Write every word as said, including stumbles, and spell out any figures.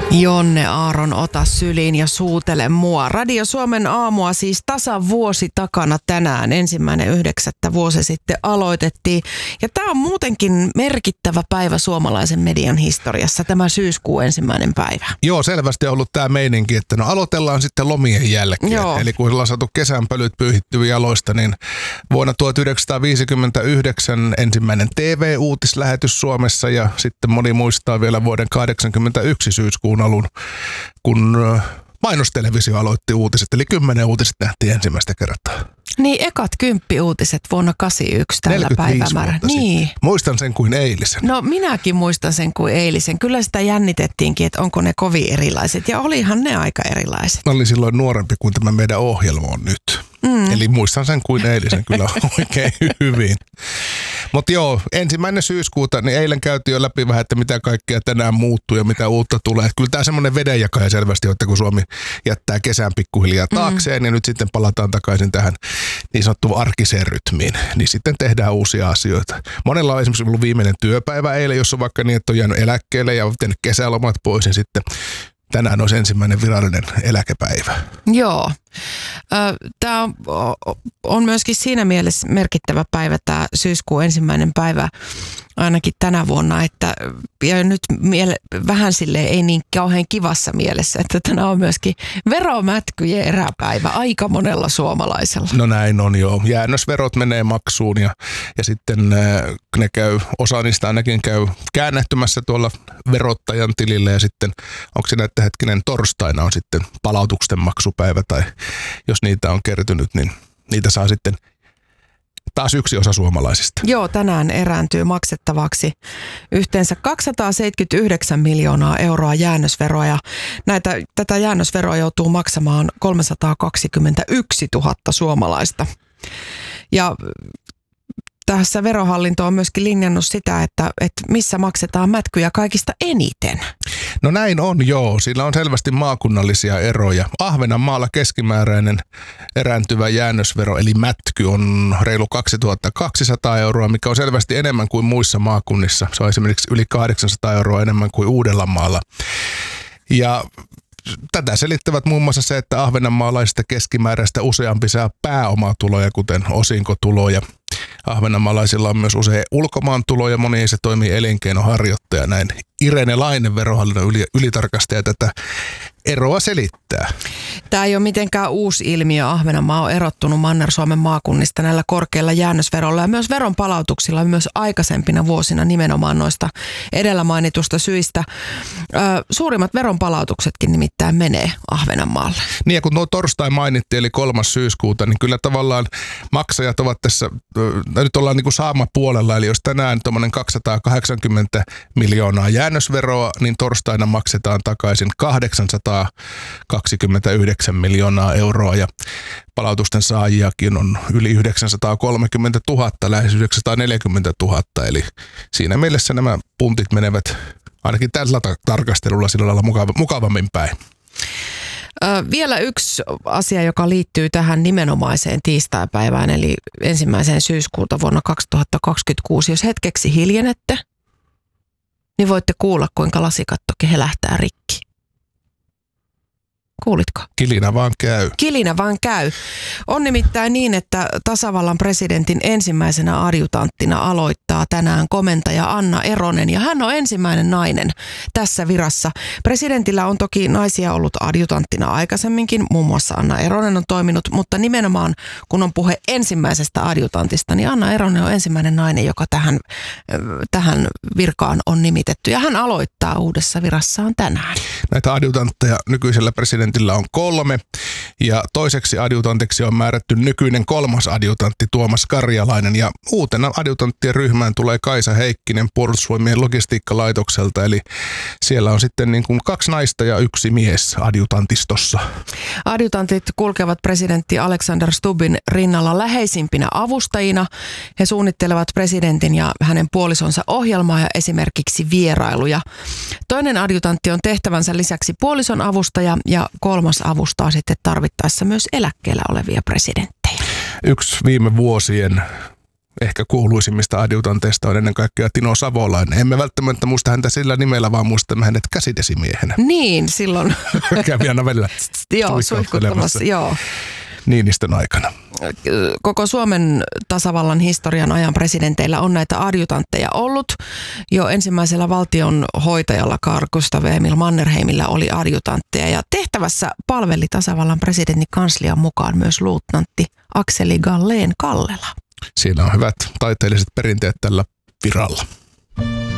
Jonne Aaron, ota syliin ja suutele mua. Radio Suomen aamua siis tasan vuosi takana tänään. Ensimmäinen yhdeksättä vuosi sitten aloitettiin. Ja tämä on muutenkin merkittävä päivä suomalaisen median historiassa, tämä syyskuun ensimmäinen päivä. Joo, selvästi on ollut tämä meininki, että no aloitellaan sitten lomien jälkeen. Joo. Eli kun ollaan saatu kesän pölyt pyyhittyä jaloista, niin vuonna tuhatyhdeksänsataaviisikymmentäyhdeksän ensimmäinen T V-uutislähetys Suomessa ja sitten moni muistaa vielä vuoden kahdeksankymmentäyksi syyskuun alun, kun mainostelevisio aloitti uutiset, eli kymmenen uutiset nähtiin ensimmäistä kertaa. Niin, ekat kymppi-uutiset vuonna kahdeksankymmentäyksi tällä päivämäärä. Niin. Muistan sen kuin eilisen. No minäkin muistan sen kuin eilisen. Kyllä sitä jännitettiinkin, että onko ne kovin erilaiset, ja olihan ne aika erilaiset. Mä olin silloin nuorempi kuin tämä meidän ohjelma on nyt. Mm. Eli muistan sen kuin eilisen kyllä oikein hyvin. Mutta joo, ensimmäinen syyskuuta, niin eilen käytiin jo läpi vähän, että mitä kaikkea tänään muuttuu ja mitä uutta tulee. Et kyllä tämä semmoinen vedenjakaja selvästi, että kun Suomi jättää kesän pikkuhiljaa taakseen mm. ja nyt sitten palataan takaisin tähän niin sanottuun arkiseen rytmiin, niin sitten tehdään uusia asioita. Monella on esimerkiksi ollut viimeinen työpäivä eilen, jos on vaikka niin, että on jäänyt eläkkeelle ja on tehnyt kesälomat pois, niin sitten tänään olisi ensimmäinen virallinen eläkepäivä. Joo. Tämä on myöskin siinä mielessä merkittävä päivä, tämä syyskuun ensimmäinen päivä ainakin tänä vuonna, että ja nyt miele- vähän silleen ei niin kauhean kivassa mielessä, että tänään on myöskin veromätkyjen eräpäivä aika monella suomalaisella. No näin on joo. Jäännösverot menee maksuun ja, ja sitten ne käy, osa niistä ainakin käy käännähtymässä tuolla verottajan tilille ja sitten onko siinä, että hetkinen torstaina on sitten palautuksen maksupäivä tai jos niitä on kertynyt, niin niitä saa sitten taas yksi osa suomalaisista. Joo, tänään erääntyy maksettavaksi yhteensä kaksisataaseitsemänkymmentäyhdeksän miljoonaa euroa jäännösveroa ja näitä, tätä jäännösveroa joutuu maksamaan kolmesataakaksikymmentäyksituhatta suomalaista. Ja tässä verohallinto on myöskin linjannut sitä, että, että missä maksetaan mätkyjä kaikista eniten. No näin on, joo. Sillä on selvästi maakunnallisia eroja. Ahvenanmaalla keskimääräinen erääntyvä jäännösvero, eli mätky, on reilu kaksituhattakaksisataa euroa, mikä on selvästi enemmän kuin muissa maakunnissa. Se on esimerkiksi yli kahdeksansataa euroa enemmän kuin Uudellamaalla. Ja tätä selittävät muun muassa se, että ahvenanmaalaisista keskimääräistä useampi saa pääomatuloja, kuten osinkotuloja. Ahvenanmaalaisilla on myös usein ulkomaan tuloja, moni se toimii elinkeinoharjoittaja. Näin Irene Laine, verohallinnon yli, ylitarkastaja, tätä eroa selittää. Tämä ei ole mitenkään uusi ilmiö. Ahvenanmaa on erottunut Manner-Suomen maakunnista näillä korkeilla jäännösverolla ja myös veronpalautuksilla myös aikaisempina vuosina nimenomaan noista edellä mainitusta syistä. Ö, suurimmat veronpalautuksetkin nimittäin menee Ahvenanmaalle. Niin ja kun nuo torstai mainittiin, eli kolmas syyskuuta, niin kyllä tavallaan maksajat ovat tässä, nyt ollaan niin kuin saama puolella, eli jos tänään tuommoinen kaksisataakahdeksankymmentä miljoonaa jäännösveroa, niin torstaina maksetaan takaisin kahdeksansataakaksikymmentäyhdeksän miljoonaa euroa ja palautusten saajiakin on yli yhdeksänsataakolmekymmentätuhatta, lähes yhdeksänsataaneljäkymmentätuhatta, eli siinä mielessä nämä puntit menevät ainakin tällä tarkastelulla sillä lailla mukava, mukavammin päin. Vielä yksi asia, joka liittyy tähän nimenomaiseen tiistaipäivään, eli ensimmäiseen syyskuuta vuonna kaksituhattakaksikymmentäkuusi. Jos hetkeksi hiljenette, niin voitte kuulla, kuinka lasikatto kehelähtää rikki. Kuulitko? Kilinä vaan käy. Kilinä vaan käy. On nimittäin niin, että tasavallan presidentin ensimmäisenä adjutanttina aloittaa tänään komentaja Anna Eronen ja hän on ensimmäinen nainen tässä virassa. Presidentillä on toki naisia ollut adjutanttina aikaisemminkin, muun muassa Anna Eronen on toiminut, mutta nimenomaan kun on puhe ensimmäisestä adjutantista, niin Anna Eronen on ensimmäinen nainen, joka tähän, tähän virkaan on nimitetty ja hän aloittaa uudessa virassaan tänään. Näitä adjutantteja nykyisellä presidentillä on kolme ja toiseksi adjutantiksi on määrätty nykyinen kolmas adjutantti Tuomas Karjalainen ja uutena adjutanttien ryhmään tulee Kaisa Heikkinen Puolustusvoimien logistiikkalaitokselta, eli siellä on sitten niin kuin kaksi naista ja yksi mies adjutantistossa. Adjutantit kulkevat presidentti Alexander Stubbin rinnalla läheisimpinä avustajina. He suunnittelevat presidentin ja hänen puolisonsa ohjelmaa ja esimerkiksi vierailuja. Toinen adjutantti on tehtävänsä lisäksi puolison avustaja ja kolmas avustaa sitten tarvittaessa myös eläkkeellä olevia presidenttejä. Yksi viime vuosien ehkä kuuluisimmista adjutanteista on ennen kaikkea Tino Savolainen. Emme välttämättä muista häntä sillä nimellä, vaan muistamme hänet käsidesimiehenä. Niin, silloin. Kävi aina välillä Joo, suihkuttamassa, joo. Niinistön aikana. Koko Suomen tasavallan historian ajan presidenteillä on näitä adjutantteja ollut. Jo ensimmäisellä valtion hoitajalla Carl Gustaf Emil Mannerheimillä oli adjutantteja ja tehtävässä palveli tasavallan presidentin kanslian mukaan myös luutnantti Akseli Galleen Kallela. Siinä on hyvät taiteelliset perinteet tällä viralla.